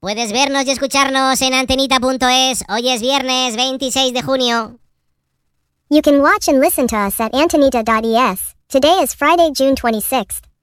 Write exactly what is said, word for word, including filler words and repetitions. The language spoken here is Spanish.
Puedes vernos y escucharnos en antenita punto es. Hoy es viernes veintiséis de junio. You can watch and listen to us at antenita dot e s. Today is Friday, June twenty-sixth.